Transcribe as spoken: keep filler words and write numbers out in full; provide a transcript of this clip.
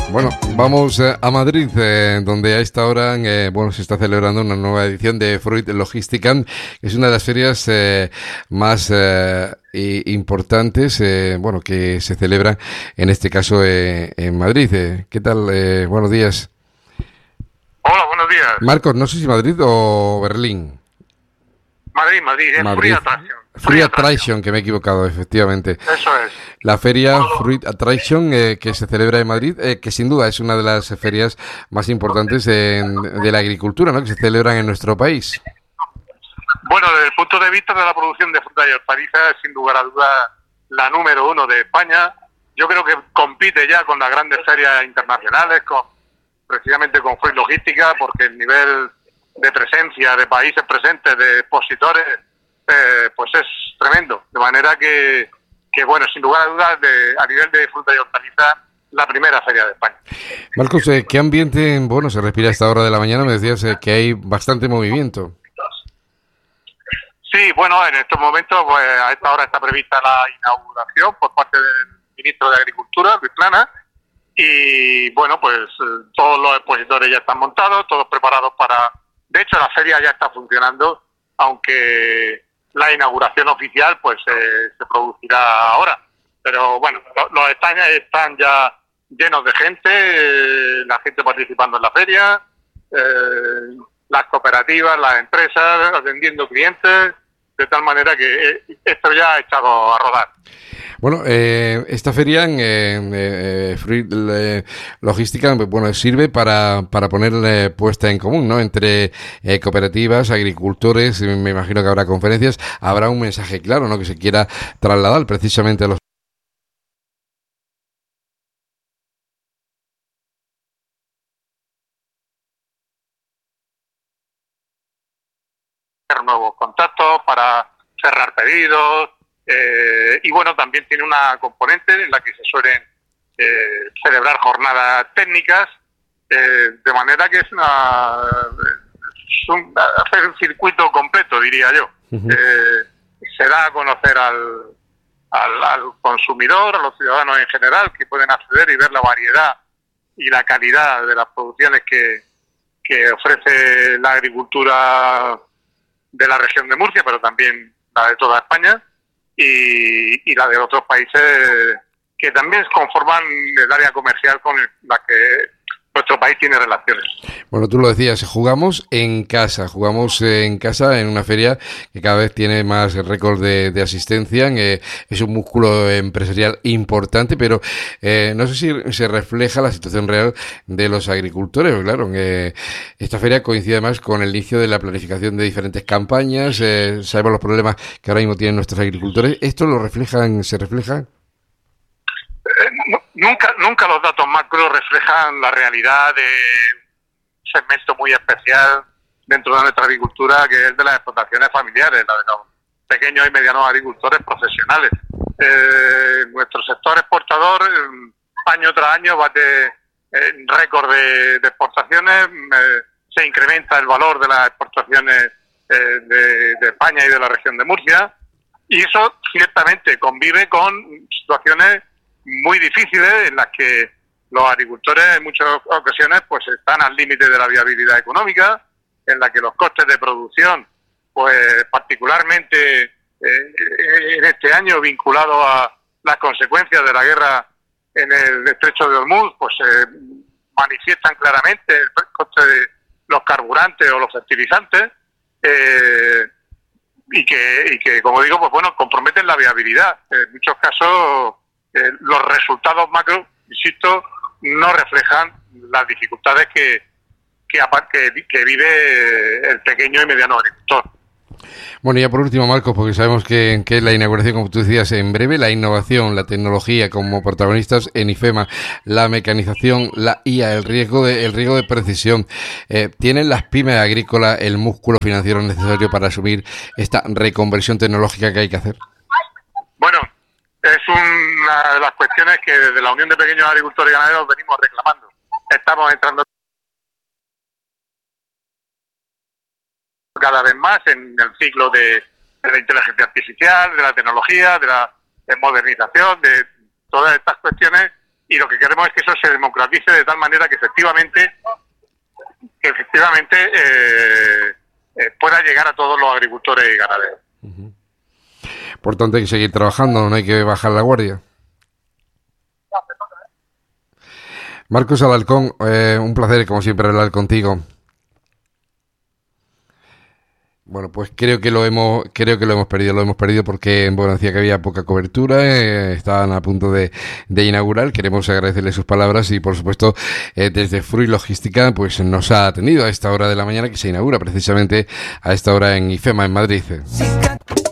Bueno, vamos eh, a Madrid, eh, donde a esta hora eh, bueno, se está celebrando una nueva edición de Fruit Logistica, que es una de las ferias eh, más eh, i- importantes eh, bueno, que se celebran, en este caso, eh, en Madrid. Eh, ¿qué tal? Eh, buenos días. Hola, buenos días. Marcos, no sé si Madrid o Berlín. Madrid, Madrid, es Free Madrid. Attraction. Fruit Attraction, que me he equivocado, efectivamente. Eso es. La feria Fruit Attraction eh, que se celebra en Madrid, eh, que sin duda es una de las ferias más importantes en- de la agricultura, ¿no? Que se celebran en nuestro país. Bueno, desde el punto de vista de la producción de fruta y hortalizas, sin lugar a dudas, la número uno de España. Yo creo que compite ya con las grandes ferias internacionales, con precisamente con Fruit Logística, porque el nivel de presencia de países presentes, de expositores, eh, pues es tremendo. De manera que, que bueno, sin lugar a dudas, de, a nivel de fruta y hortalizas, la primera feria de España. Marcos, eh, ¿qué ambiente, bueno, se respira a esta hora de la mañana? Me decías eh, que hay bastante movimiento. Sí, bueno, en estos momentos, pues a esta hora está prevista la inauguración por parte del ministro de Agricultura, Luis Planas, y bueno, pues eh, todos los expositores ya están montados, todos preparados para... De hecho, la feria ya está funcionando, aunque la inauguración oficial pues eh, se producirá ahora. Pero bueno, lo- los estaños están ya llenos de gente, eh, la gente participando en la feria, eh, las cooperativas, las empresas, atendiendo clientes, de tal manera que eh, esto ya ha echado a rodar. Bueno, eh, esta feria en eh, eh, Fruit eh, Logística, bueno, sirve para, para poner eh, puesta en común, ¿no? Entre eh, cooperativas, agricultores, eh, me imagino que habrá conferencias, habrá un mensaje claro, ¿no? Que se quiera trasladar precisamente a los... Nuevos contactos, para cerrar pedidos, eh, y bueno, también tiene una componente en la que se suelen eh, celebrar jornadas técnicas, eh, de manera que es una es un, hacer un circuito completo, diría yo. Ujú. Eh, se da a conocer al, al, al consumidor, a los ciudadanos en general, que pueden acceder y ver la variedad y la calidad de las producciones que, que ofrece la agricultura de la región de Murcia, pero también la de toda España y, y la de otros países que también conforman el área comercial con el- la que nuestro país tiene relaciones. Bueno, tú lo decías, jugamos en casa, jugamos eh, en casa en una feria que cada vez tiene más récords de, de asistencia, eh, es un músculo empresarial importante, pero eh, no sé si se refleja la situación real de los agricultores, porque, claro, eh, esta feria coincide además con el inicio de la planificación de diferentes campañas, eh, sabemos los problemas que ahora mismo tienen nuestros agricultores, ¿esto lo reflejan, se refleja? Eh, nu- nunca, nunca los datos macro reflejan la realidad de un segmento muy especial dentro de nuestra agricultura, que es de las explotaciones familiares, la de los pequeños y medianos agricultores profesionales. Eh, nuestro sector exportador, eh, año tras año, bate eh, récord de, de exportaciones, eh, se incrementa el valor de las exportaciones eh, de, de España y de la región de Murcia, y eso ciertamente convive con situaciones muy difíciles en las que los agricultores en muchas ocasiones pues están al límite de la viabilidad económica, en la que los costes de producción, pues particularmente eh, en este año vinculado a las consecuencias de la guerra en el estrecho de Hormuz, pues se manifiestan claramente el coste de los carburantes o los fertilizantes, eh, y que, y que, como digo, pues bueno, comprometen la viabilidad. En muchos casos, eh, los resultados macro, insisto, no reflejan las dificultades que, que, apa- que, que vive el pequeño y mediano agricultor. Bueno, y ya por último, Marcos, porque sabemos que, que la inauguración, como tú decías, en breve, la innovación, la tecnología como protagonistas en IFEMA, la mecanización, la I A, el riesgo de, el riesgo de precisión. Eh, ¿Tienen las pymes agrícolas el músculo financiero necesario para asumir esta reconversión tecnológica que hay que hacer? Bueno, es una de las cuestiones que desde la Unión de Pequeños Agricultores y Ganaderos venimos reclamando. Estamos entrando cada vez más en el ciclo de, de la inteligencia artificial, de la tecnología, de la de modernización, de todas estas cuestiones y lo que queremos es que eso se democratice de tal manera que efectivamente, que efectivamente eh, eh, pueda llegar a todos los agricultores y ganaderos. Uh-huh. Por tanto, hay que seguir trabajando, no hay que bajar la guardia. Marcos Alarcón, eh, un placer, como siempre, hablar contigo. Bueno, pues creo que lo hemos, creo que lo hemos perdido, lo hemos perdido porque, bueno, decía que había poca cobertura, eh, estaban a punto de, de inaugurar. Queremos agradecerle sus palabras y, por supuesto, eh, desde Fruit Logística, pues nos ha atendido a esta hora de la mañana que se inaugura precisamente a esta hora en IFEMA, en Madrid.